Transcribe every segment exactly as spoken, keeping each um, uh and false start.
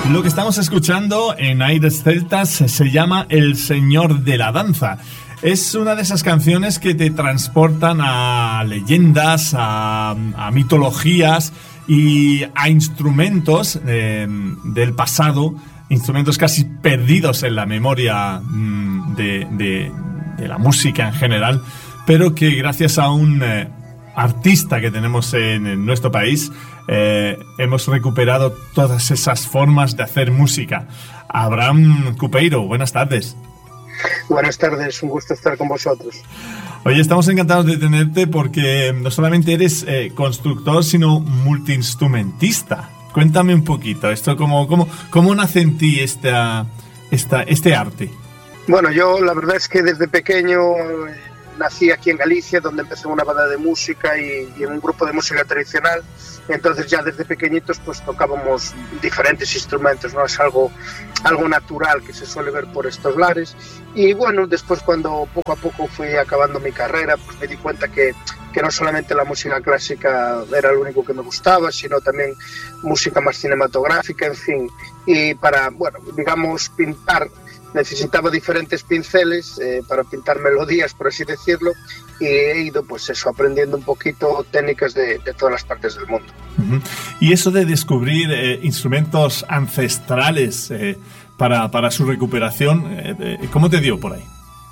Lo que estamos escuchando en Aires Celtas se llama El Señor de la Danza. Es una de esas canciones que te transportan a leyendas, a, a mitologías y a instrumentos eh, del pasado, instrumentos casi perdidos en la memoria mm, de, de, de la música en general, pero que gracias a un eh, artista que tenemos en, en nuestro país eh, hemos recuperado todas esas formas de hacer música. Abraham Cupeiro, buenas tardes. Buenas tardes, un gusto estar con vosotros. Oye, estamos encantados de tenerte porque no solamente eres eh, constructor, sino multiinstrumentista. Cuéntame un poquito, esto cómo, cómo, cómo nace en ti esta, esta, este arte. Bueno, yo la verdad es que desde pequeño eh, nací aquí en Galicia, donde empecé en una banda de música y, y en un grupo de música tradicional. Entonces ya desde pequeñitos pues tocábamos diferentes instrumentos, ¿no? Es algo, algo natural que se suele ver por estos lares. Y bueno, después cuando poco a poco fui acabando mi carrera, pues me di cuenta que, que no solamente la música clásica era lo único que me gustaba, sino también música más cinematográfica, en fin. Y para, bueno, digamos, pintar necesitaba diferentes pinceles eh, para pintar melodías, por así decirlo, y he ido, pues eso, aprendiendo un poquito técnicas de, de todas las partes del mundo. Uh-huh. Y eso de descubrir eh, instrumentos ancestrales eh, para, para su recuperación, eh, eh, ¿cómo te dio por ahí?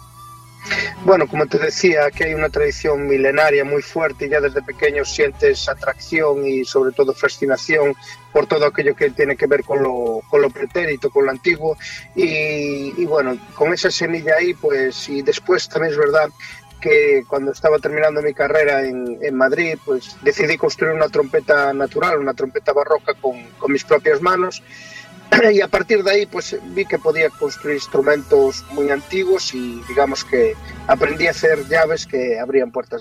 Bueno, como te decía, aquí hay una tradición milenaria muy fuerte y ya desde pequeño sientes atracción y sobre todo fascinación por todo aquello que tiene que ver con lo, con lo pretérito, con lo antiguo y, y bueno, con esa semilla ahí pues y después también es verdad que cuando estaba terminando mi carrera en, en Madrid pues decidí construir una trompeta natural, una trompeta barroca con, con mis propias manos. Y a partir de ahí pues vi que podía construir instrumentos muy antiguos y digamos que aprendí a hacer llaves que abrían puertas